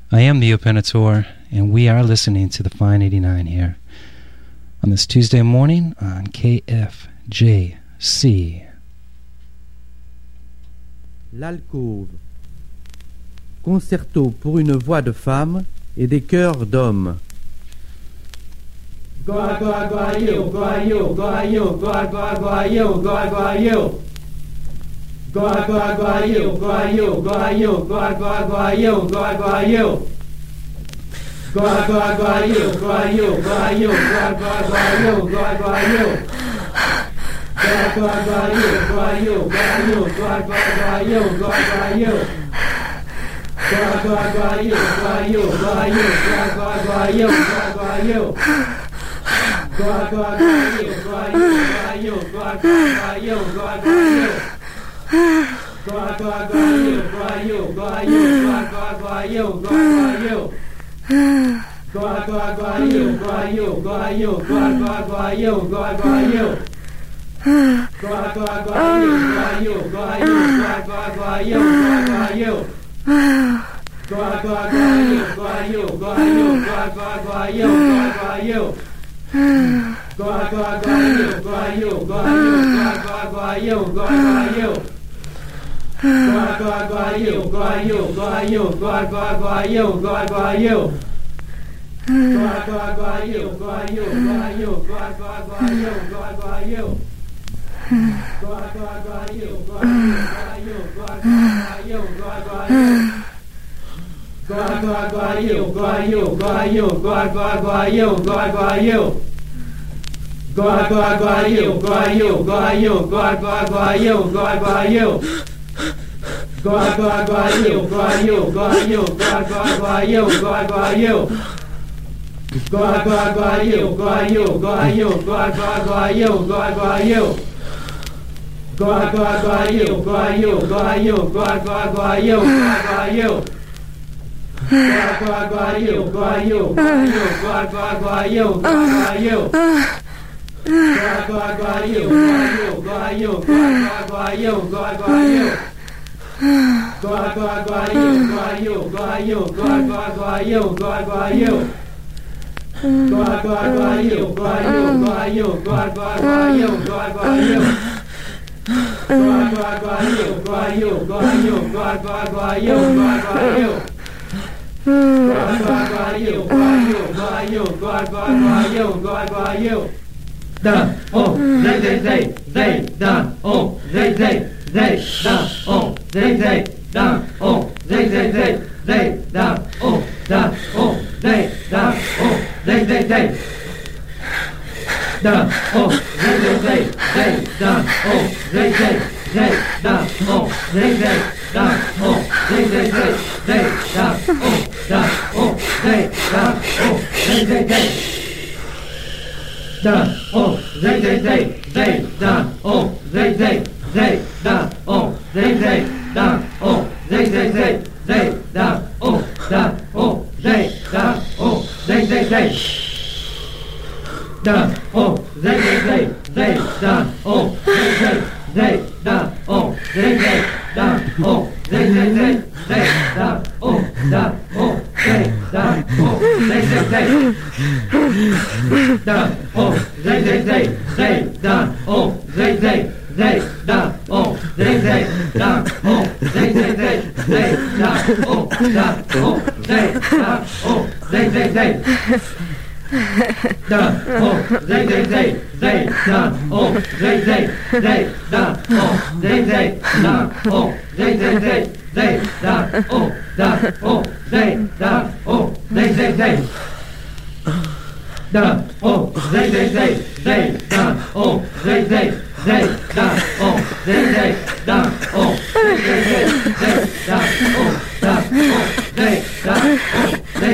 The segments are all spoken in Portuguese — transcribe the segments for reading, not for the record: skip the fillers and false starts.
I am the Openator, and we are listening to the Fine 89 here on this Tuesday morning on KFJC. L'alcôve. Concerto pour une voix de femme et des chœurs d'hommes. Goa goa goa yo, goa yo, goa yo, goa goa goa yo, goa goa yo. Goa goa goa yo, goa yo, goa yo, goa goa goa yo, goa goa yo. Goa goa goa yo, goa yo, goa yo, goa goa goa yo, goa goa yo. Goa goa goa yo, goa yo, goa yo, goa goa goa yo, goa goa yo. Goa goa goa yo, goa yo, goa yo, goa goa goa yo, goa goa yo. Goa goa goa yo, goa yo, goa yo, goa goa goa yo, goa goa yo. Goa goa goa yo, goa yo, goa yo, goa goa goa yo, goa goa yo. Goa goa goa yo, goa yo, goa yo, goa goa goa yo, goa goa yo. Goa goa goa yo, goa yo, goa yo, goa goa goa yo, goa goa yo. Goa goa goa yo, goa yo, goa yo, goa goa goa yo, goa goa yo. Goa goa goa yo, goa yo, goa yo, goa goa goa yo, goa goa yo. Goa goa goa yo, goa yo, goa yo, goa goa goa yo, goa goa yo. Goa goa goa yo, goa yo, goa yo, goa goa goa yo, goa goa yo. Goa goa goa yo, goa yo, goa yo, goa goa goa yo, goa goa goa yo. Goa goa goa yo, goa yo, goa goa goa yo, goa goa yo. Goa goa goa yo, goa yo, goa yo, goa goa goa yo, goa goa yo. Goa goa goa yo, goa yo, goa yo, goa goa goa yo, goa goa yo. Goa goa goa yo, goa yo, goa yo, goa goa goa yo, goa goa yo. Goa goa goa yo, goa yo, goa yo, goa goa goa yo, goa goa yo. Goa goa goa yo, goa yo, goa yo, goa goa goa yo, goa goa yo. Goa goa goa yo, goa yo, goa yo, goa goa goa yo, goa goa yo. Goa goa goa yo, goa yo, goa yo, goa goa goa yo, goa goa yo. Goa goa goa yo, goa yo, goa yo, goa goa goa yo, goa goa yo. Goa goa goa yo, goa yo, goa yo, goa goa goa yo, goa goa yo. Goa goa goa yo, goa yo, goa yo, goa goa goa yo, goa goa yo. Da oh, zay, da oh, zay, da oh, zay, da oh, zay, da oh, da oh, zay, da oh, zay, da oh, zay, da oh, zay, da oh, zay, da oh, zay, da oh, da oh, zay, da oh, zay, da oh, zay, da oh, zay, da oh, zay, da oh, zay, da oh, da oh, zay, da oh, zay, da oh, zay, da oh, zay, da oh, zay, da oh, zay, da oh, da oh, zay, da oh, zay, da oh, zay, da oh, zay, da oh, zay, da oh, zay, da oh, da oh, zay, da oh, zay, da oh, zay, da oh, zay, da oh, zay, da oh, zay, da oh, da oh, zay, da oh, zay, da oh, zay, da oh, zay, da oh, zay, da oh, da oh, da oh, zay, da oh, zay,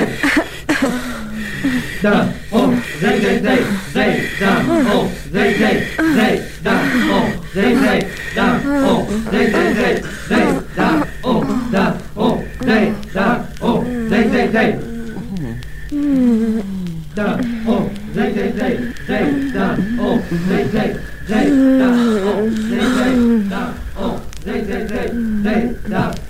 da oh, zay, da oh, zay, da oh, zay, da oh, zay, da oh, da oh, zay, da oh, zay, da oh, zay, da oh, zay, da oh, zay, da oh, zay, da